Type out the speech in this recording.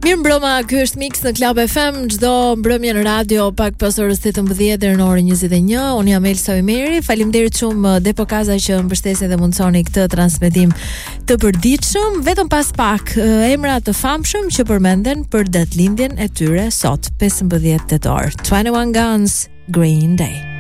Mirëmbrëma, ky është Mix në Club FM, çdo mbrëmje në radio pak pas orës 18 deri në orën 21. Unë jam Elsa Ymeri. Faleminderit shumë Depokaza që mbështesni dhe mundsoni këtë transmetim të përditshëm. Vetëm pas pak emra të famshëm që përmenden për datëlindjen e tyre sot, 15 tetor. 21 Guns, Green Day.